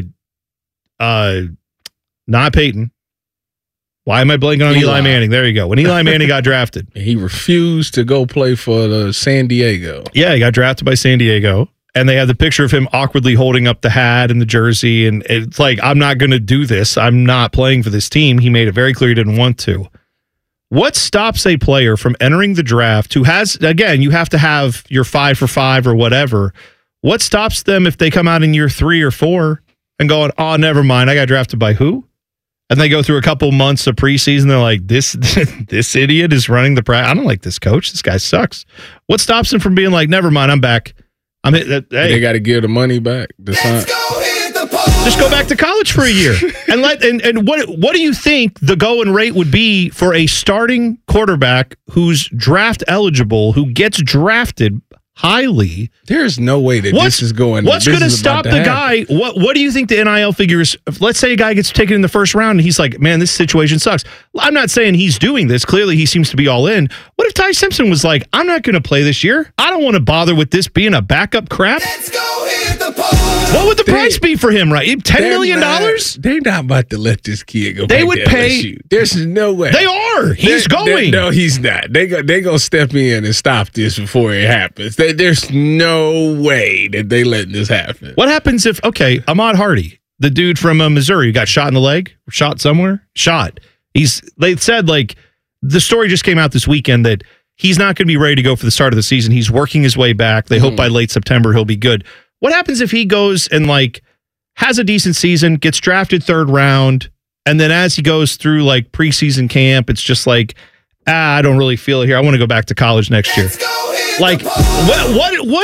not Peyton. Why am I blanking on Eli Manning? There you go. When Eli Manning got drafted. He refused to go play for the San Diego. Yeah, he got drafted by San Diego. And they had the picture of him awkwardly holding up the hat and the jersey. And it's like, I'm not going to do this. I'm not playing for this team. He made it very clear he didn't want to. What stops a player from entering the draft who has, again, you have to have your 5 for 5 or whatever. What stops them if they come out in year 3 or 4 and going, oh, never mind, I got drafted by who? And they go through a couple months of preseason. They're like, this idiot is running the practice. I don't like this coach. This guy sucks. What stops them from being like, never mind, I'm back. Hey, they got to give the money back. Let's go hit the pole. Just go back to college for a year. and what do you think the going rate would be for a starting quarterback who's draft eligible, who gets drafted highly? There's no way that this is going. What's going to stop the guy? What do you think the NIL figures? Let's say a guy gets taken in the first round and he's like, man, this situation sucks. I'm not saying he's doing this. Clearly, he seems to be all in. What if Ty Simpson was like, I'm not going to play this year. I don't want to bother with this being a backup crap. Let's go hit the pole. What would the price be for him, right? $10 million? They're not about to let this kid go. They would pay. LSU. There's no way. They are. He's going. No, he's not. They gonna step in and stop this before it happens. There's no way that they let this happen. What happens if, Ahmad Hardy, the dude from Missouri who got shot in the leg, shot somewhere, they said, like, the story just came out this weekend that he's not going to be ready to go for the start of the season. He's working his way back. They hope by late September he'll be good. What happens if he goes and, like, has a decent season, gets drafted 3rd round, and then as he goes through, like, preseason camp, it's just like, I don't really feel it here. I want to go back to college next year. Like, what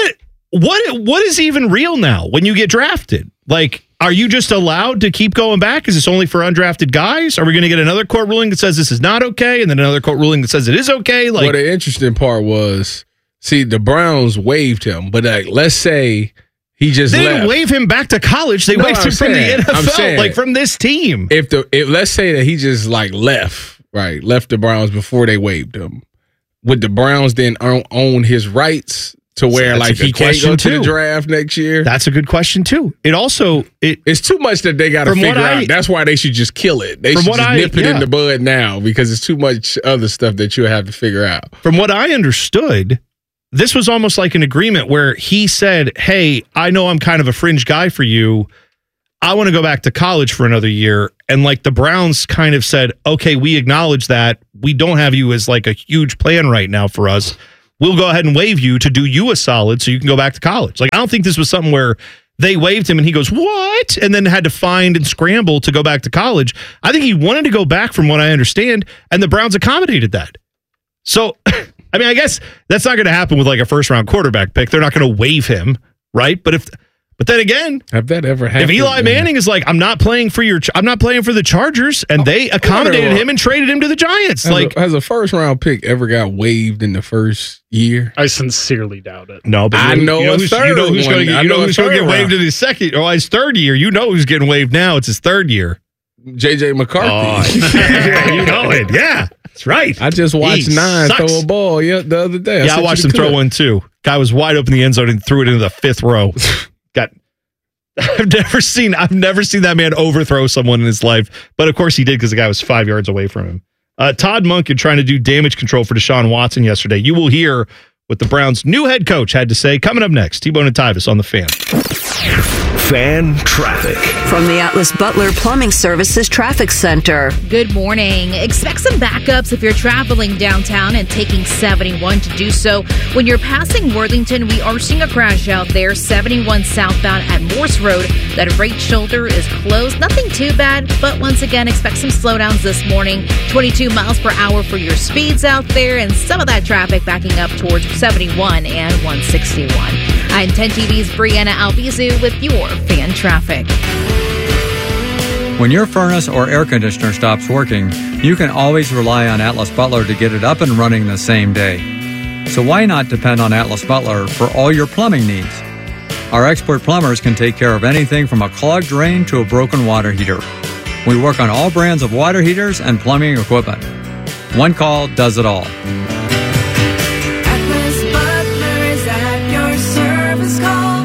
what is even real now when you get drafted? Like, are you just allowed to keep going back? Is this only for undrafted guys? Are we going to get another court ruling that says this is not okay, and then another court ruling that says it is okay? Like, well, the interesting part was, see, the Browns waived him, but let's say he just they left. didn't waive him back to college. They waived him from the NFL, like from this team. If let's say that he just like left the Browns before they waived him, would the Browns then own his rights? To where like he can't go to the draft next year? That's a good question too. It's too much that they got to figure out. That's why they should just kill it. They should just nip it in the bud now because it's too much other stuff that you have to figure out. From what I understood, this was almost like an agreement where he said, "Hey, I know I'm kind of a fringe guy for you. I want to go back to college for another year." And like the Browns kind of said, "Okay, we acknowledge that. We don't have you as like a huge plan right now for us. We'll go ahead and waive you to do you a solid so you can go back to college." Like, I don't think this was something where they waived him and he goes, "What?" and then had to find and scramble to go back to college. I think he wanted to go back from what I understand, and the Browns accommodated that. So, I mean, I guess that's not going to happen with like a first-round quarterback pick. They're not going to waive him, right? But then again, have that ever happened? If Eli Manning is like, I'm not playing for the Chargers, and they accommodated him and traded him to the Giants. Has a first round pick ever got waived in the first year? I sincerely doubt it. No, but I know who's going to get waived in his second or his third year. You know who's getting waived now. It's his third year. JJ McCarthy. Oh, you know it. Yeah, that's right. I just watched Nine throw a ball the other day. I watched him throw one too. Guy was wide open in the end zone and threw it into the fifth row. I've never seen that man overthrow someone in his life, but of course he did because the guy was 5 yards away from him. Todd Monken trying to do damage control for Deshaun Watson yesterday. You will hear what the Browns' new head coach had to say coming up next. T-Bone and Tyvis on the Fan. Fan traffic from the Atlas Butler Plumbing Services Traffic Center. Good morning. Expect some backups if you're traveling downtown and taking 71 to do so. When you're passing Worthington, we are seeing a crash out there, 71 southbound at Morse Road. That right shoulder is closed. Nothing too bad, but once again, expect some slowdowns this morning. 22 miles per hour for your speeds out there, and some of that traffic backing up towards 71 and 161. I'm 10 TV's Brianna Albizu with your Fan Traffic. When your furnace or air conditioner stops working, you can always rely on Atlas Butler to get it up and running the same day. So why not depend on Atlas Butler for all your plumbing needs? Our expert plumbers can take care of anything from a clogged drain to a broken water heater. We work on all brands of water heaters and plumbing equipment. One call does it all. Atlas Butler is at your service. Call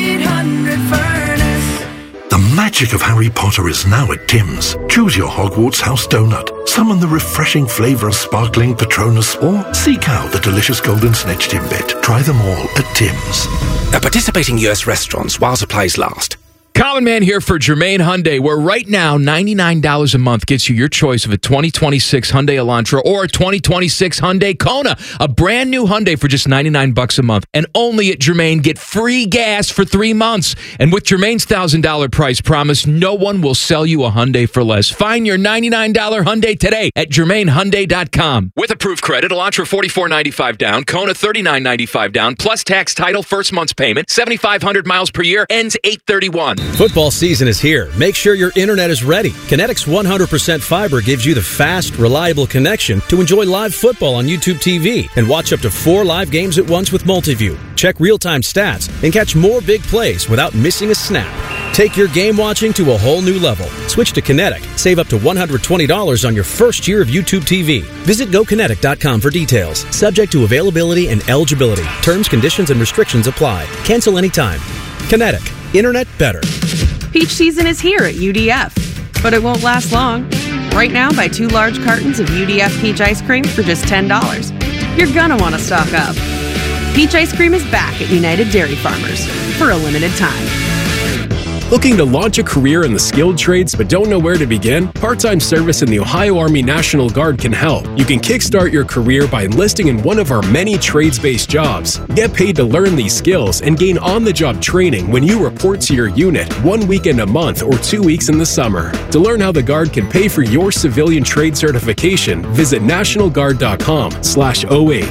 1-800-FURNACE. The magic of Harry Potter is now at Tim's. Choose your Hogwarts house donut, summon the refreshing flavour of sparkling Patronus, or seek out the delicious golden snitch Timbit. Try them all at Tim's. At participating US restaurants while supplies last. Common Man here for Germain Hyundai, where right now $99 a month gets you your choice of a 2026 Hyundai Elantra or a 2026 Hyundai Kona. A brand new Hyundai for just $99 a month. And only at Germain, get free gas for 3 months. And with Germain's $1,000 price promise, no one will sell you a Hyundai for less. Find your $99 Hyundai today at GermainHyundai.com. With approved credit, Elantra $44.95 down, Kona $39.95 down, plus tax, title, first month's payment, 7,500 miles per year, ends 8/31. Football season is here. Make sure your internet is ready. Kinetic's 100% fiber gives you the fast, reliable connection to enjoy live football on YouTube TV and watch up to 4 live games at once with Multiview. Check real-time stats and catch more big plays without missing a snap. Take your game watching to a whole new level. Switch to Kinetic. Save up to $120 on your first year of YouTube TV. Visit GoKinetic.com for details. Subject to availability and eligibility. Terms, conditions, and restrictions apply. Cancel anytime. Kinetic. Internet better. Peach season is here at UDF, but it won't last long. Right now, buy 2 large cartons of UDF peach ice cream for just $10. You're gonna want to stock up. Peach ice cream is back at United Dairy Farmers for a limited time. Looking to launch a career in the skilled trades but don't know where to begin? Part-time service in the Ohio Army National Guard can help. You can kickstart your career by enlisting in one of our many trades-based jobs. Get paid to learn these skills and gain on-the-job training when you report to your unit 1 weekend a month or 2 weeks in the summer. To learn how the Guard can pay for your civilian trade certification, visit NationalGuard.com/OH.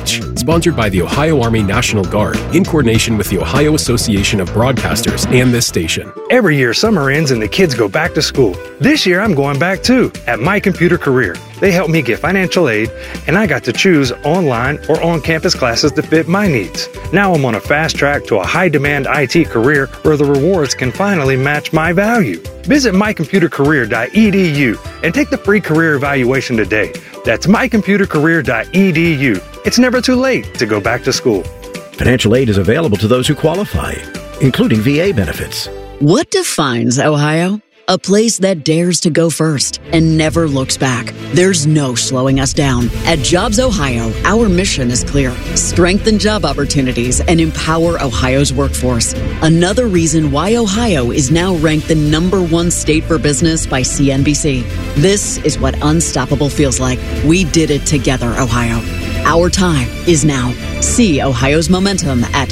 Sponsored by the Ohio Army National Guard in coordination with the Ohio Association of Broadcasters and this station. Every year, summer ends and the kids go back to school. This year, I'm going back too at My Computer Career. They helped me get financial aid, and I got to choose online or on-campus classes to fit my needs. Now I'm on a fast track to a high-demand IT career where the rewards can finally match my value. Visit mycomputercareer.edu and take the free career evaluation today. That's mycomputercareer.edu. It's never too late to go back to school. Financial aid is available to those who qualify, including VA benefits. What defines Ohio? A place that dares to go first and never looks back. There's no slowing us down. At Jobs Ohio, our mission is clear. Strengthen job opportunities and empower Ohio's workforce. Another reason why Ohio is now ranked the #1 state for business by CNBC. This is what unstoppable feels like. We did it together, Ohio. Our time is now. See Ohio's momentum at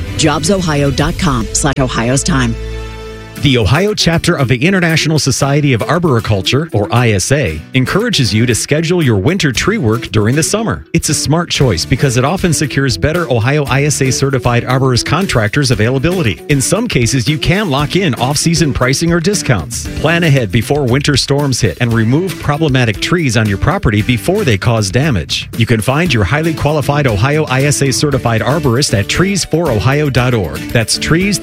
jobsohio.com/Ohio's time. The Ohio chapter of the International Society of Arboriculture, or ISA, encourages you to schedule your winter tree work during the summer. It's a smart choice because it often secures better Ohio ISA certified arborist contractors availability. In some cases, you can lock in off-season pricing or discounts. Plan ahead before winter storms hit and remove problematic trees on your property before they cause damage. You can find your highly qualified Ohio ISA certified arborist at trees4ohio.org. That's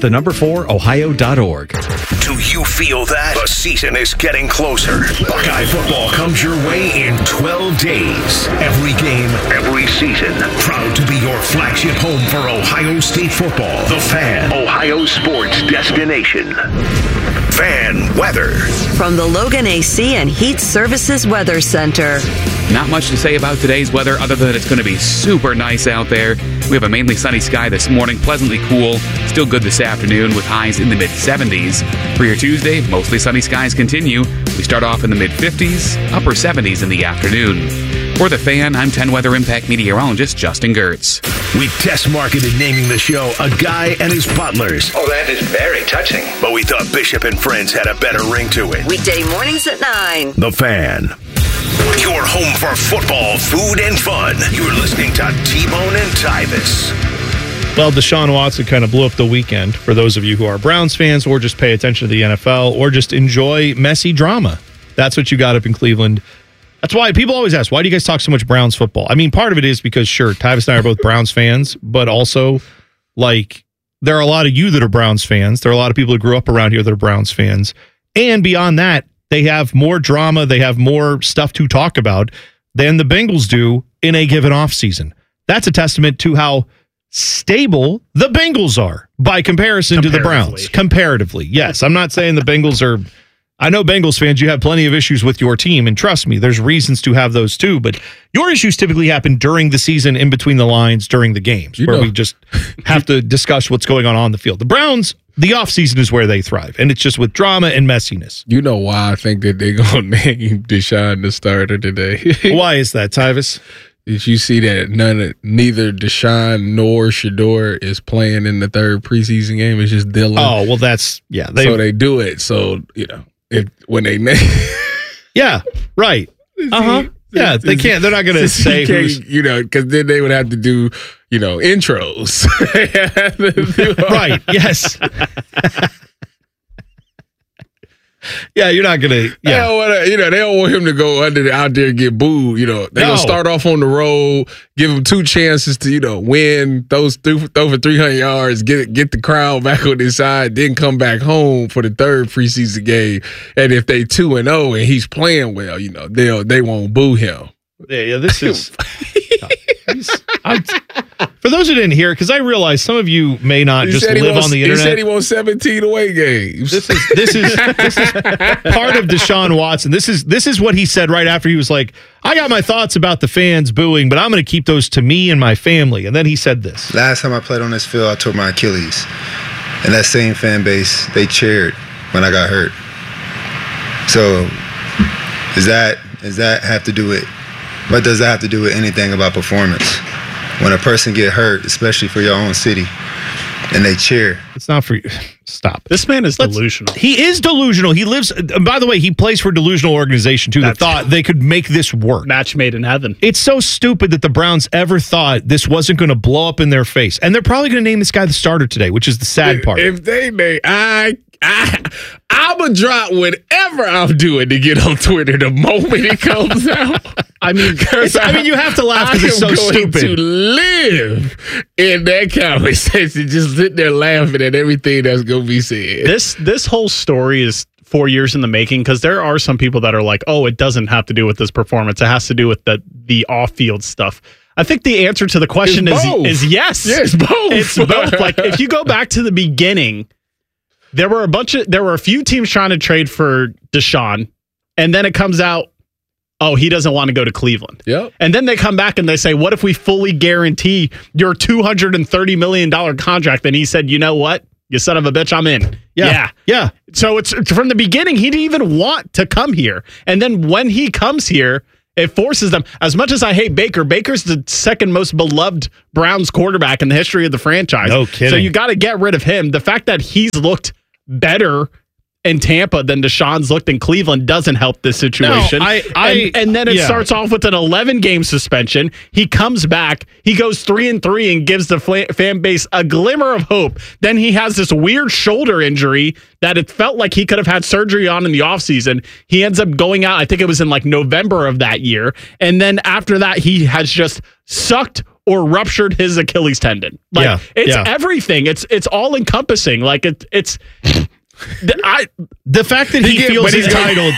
trees4ohio.org. Do you feel that? The season is getting closer. Buckeye football comes your way in 12 days. Every game, every season. Proud to be your flagship home for Ohio State football. The Fan, Ohio sports destination. Fan weather. From the Logan AC and Heat Services Weather Center. Not much to say about today's weather other than it's going to be super nice out there. We have a mainly sunny sky this morning, pleasantly cool. Still good this afternoon with highs in the mid-70s. For your Tuesday, mostly sunny skies continue. We start off in the mid-50s, upper 70s in the afternoon. For The Fan, I'm 10 Weather Impact meteorologist Justin Gertz. We test marketed naming the show A Guy and His Butlers. Oh, that is very touching. But we thought Bishop and Friends had a better ring to it. Weekday mornings at 9. The Fan. Your home for football, food, and fun. You're listening to T-Bone and Tyvis. Well, Deshaun Watson kind of blew up the weekend for those of you who are Browns fans or just pay attention to the NFL or just enjoy messy drama. That's what you got up in Cleveland. That's why people always ask, why do you guys talk so much Browns football? I mean, part of it is because, sure, Tyvis and I are both Browns fans, but also, like, there are a lot of you that are Browns fans. There are a lot of people who grew up around here that are Browns fans. And beyond that, they have more drama, they have more stuff to talk about than the Bengals do in a given offseason. That's a testament to how stable the Bengals are by comparison to the Browns. Comparatively, yes. I'm not saying the Bengals are... I know Bengals fans, you have plenty of issues with your team, and trust me, there's reasons to have those too, but your issues typically happen during the season, in between the lines, during the games, where we just have to discuss what's going on the field. The Browns, the offseason is where they thrive, and it's just with drama and messiness. You know why I think that they're going to name Deshaun the starter today? Why is that, Tyvis? Did you see that neither Deshaun nor Shador is playing in the third preseason game? It's just Dylan. Oh, well, that's, yeah. So they do it. So, you know, when they name. Yeah, right. Uh-huh. Yeah, they can't. They're not going to say who's. You know, because then they would have to do, you know, intros. Right, yes. Yeah, you're not gonna. Yeah, they don't want him to go out there and get booed. You know, they're gonna start off on the road, give him 2 chances to, you know, win, throw for 300 yards, get the crowd back on his side, then come back home for the third preseason game. And if they 2-0 and he's playing well, you know, they won't boo him. Yeah. This is. For those who didn't hear, because I realize some of you may not just live on the internet. He said he won 17 away games. This is part of Deshaun Watson. This is what he said right after he was like, I got my thoughts about the fans booing, but I'm going to keep those to me and my family. And then he said this. Last time I played on this field, I tore my Achilles. And that same fan base, they cheered when I got hurt. So does that have to do with, what does that have to do with anything about performance? When a person get hurt, especially for your own city, and they cheer. It's not for you. Stop. This man is delusional. He is delusional. He lives. By the way, he plays for a delusional organization too. That thought they could make this work. Match made in heaven. It's so stupid that the Browns ever thought this wasn't going to blow up in their face, and they're probably going to name this guy the starter today, which is the sad part. If they name, I'm going to drop whatever I'm doing to get on Twitter the moment it comes out. I mean, you have to laugh because it's so stupid. To live in that conversation, just sit there laughing at everything that's going to be said. This whole story is 4 years in the making because there are some people that are like, oh, it doesn't have to do with this performance. It has to do with the off-field stuff. I think the answer to the question is yes. Yes, both. It's both. Like, if you go back to the beginning, there were a few teams trying to trade for Deshaun, and then it comes out, oh, he doesn't want to go to Cleveland. Yep. And then they come back and they say, what if we fully guarantee your $230 million contract? And he said, you know what? You son of a bitch, I'm in. Yeah. So it's from the beginning, he didn't even want to come here. And then when he comes here, it forces them. As much as I hate Baker, Baker's the second most beloved Browns quarterback in the history of the franchise. No kidding. So you got to get rid of him. The fact that he's looked better in Tampa than Deshaun's looked in Cleveland doesn't help this situation. No, and then it starts off with an 11-game suspension. He comes back. He goes 3-3 and gives the fan base a glimmer of hope. Then he has this weird shoulder injury that it felt like he could have had surgery on in the offseason. He ends up going out, I think it was in like November of that year. And then after that, he has just sucked or ruptured his Achilles tendon. Like it's everything. It's all encompassing. Like it's the fact that he feels entitled,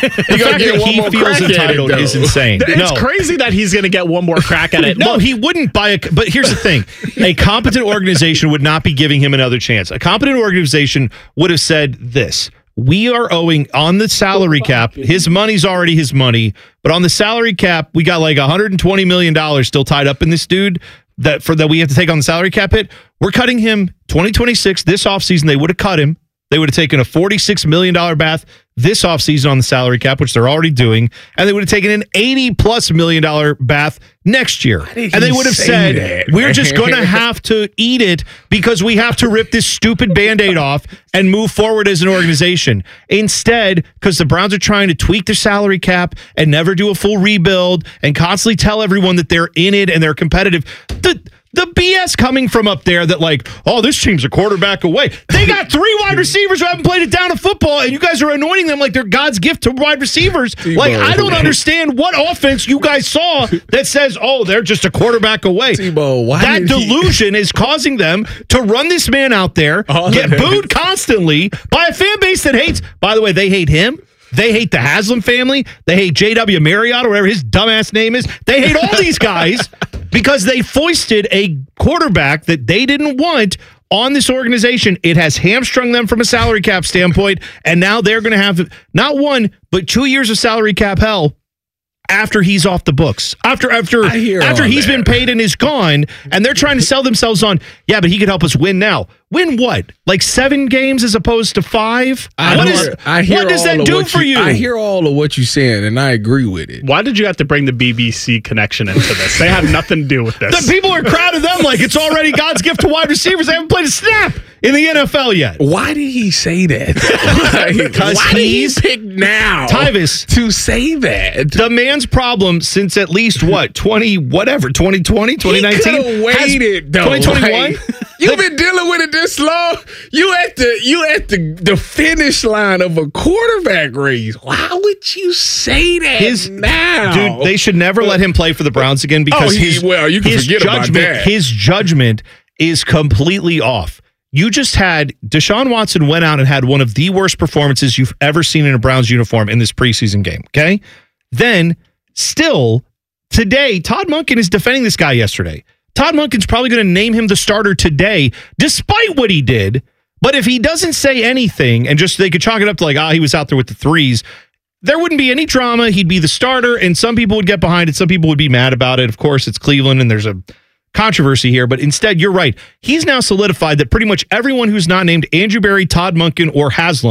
is insane. It's crazy that he's going to get one more crack at it. No, he wouldn't buy but here's the thing. A competent organization would not be giving him another chance. A competent organization would have said this: we are owing on the salary cap. His money's already his money, but on the salary cap, we got like $120 million still tied up in this dude that we have to take on the salary cap hit. We're cutting him 2026 this offseason. They would have cut him. They would have taken a $46 million bath this offseason on the salary cap, which they're already doing, and they would have taken an $80+ million bath next year. And they would have said, we're just going to have to eat it because we have to rip this stupid Band-Aid off and move forward as an organization. Instead, because the Browns are trying to tweak their salary cap and never do a full rebuild and constantly tell everyone that they're in it and they're competitive, the BS coming from up there that like, oh, this team's a quarterback away. They got 3 wide receivers who haven't played it down to football, and you guys are anointing them like they're God's gift to wide receivers. Like, I don't understand what offense you guys saw that says, oh, they're just a quarterback away. That delusion is causing them to run this man out there, get booed constantly by a fan base that hates. By the way, they hate him. They hate the Haslam family. They hate J.W. Marriott or whatever his dumbass name is. They hate all these guys because they foisted a quarterback that they didn't want on this organization. It has hamstrung them from a salary cap standpoint, and now they're going to have not 1, but 2 years of salary cap hell after he's off the books, after he's been paid and is gone, and they're trying to sell themselves on, yeah, but he could help us win now. Win what? Like 7 games as opposed to 5? What does that do for you? I hear all of what you're saying, and I agree with it. Why did you have to bring the BBC connection into this? They have nothing to do with this. The people are crowding them like it's already God's gift to wide receivers. They haven't played a snap in the NFL yet. Why did he say that? Because why did he pick now Tyvis, to say that? The man's problem since at least 2020, 2019? He could have waited, though. 2021? You've been dealing with it this long. You at the finish line of a quarterback race. Why would you say that now? Dude, they should never let him play for the Browns again because you can forget about that. His judgment is completely off. You just had Deshaun Watson went out and had one of the worst performances you've ever seen in a Browns uniform in this preseason game, okay? Then, still, today, Todd Monken is defending this guy yesterday. Todd Monken's probably going to name him the starter today, despite what he did. But if he doesn't say anything and just they could chalk it up to like, he was out there with the 3s, there wouldn't be any drama. He'd be the starter, and some people would get behind it. Some people would be mad about it. Of course, it's Cleveland, and there's a controversy here. But instead, you're right. He's now solidified that pretty much everyone who's not named Andrew Berry, Todd Monken, or Haslam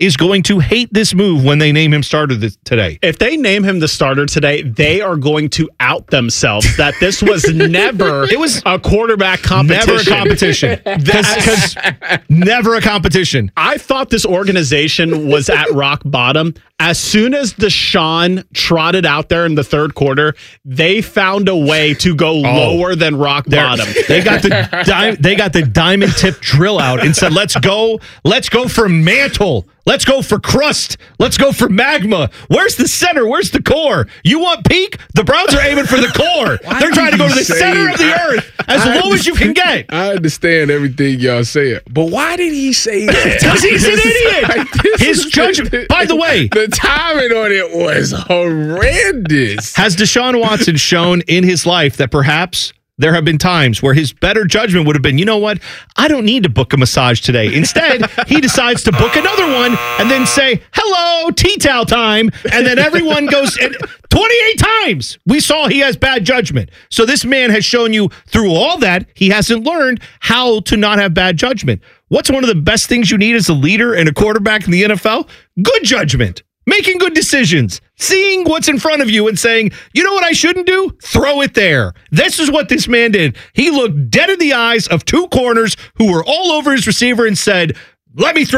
is going to hate this move when they name him starter today. If they name him the starter today, they are going to out themselves that this was never a quarterback competition. Never a competition. Because never a competition. I thought this organization was at rock bottom. As soon as Deshaun trotted out there in the third quarter, they found a way to go lower than rock bottom. They got the diamond tip drill out and said, "Let's go for mantle. Let's go for crust. Let's go for magma. Where's the center? Where's the core? You want peak? The Browns are aiming for the core. They're trying to go to the center of the earth as low as you can get." I understand everything y'all saying, but why did he say that? Because he's an idiot. His judgment. By the way, the timing on it was horrendous. Has Deshaun Watson shown in his life that perhaps there have been times where his better judgment would have been, you know what? I don't need to book a massage today. Instead, he decides to book another one and then say, hello, tea towel time. And then everyone goes 28 times. We saw he has bad judgment. So this man has shown you through all that, he hasn't learned how to not have bad judgment. What's one of the best things you need as a leader and a quarterback in the NFL? Good judgment. Making good decisions, seeing what's in front of you and saying, you know what I shouldn't do? Throw it there. This is what this man did. He looked dead in the eyes of two corners who were all over his receiver and said, let me throw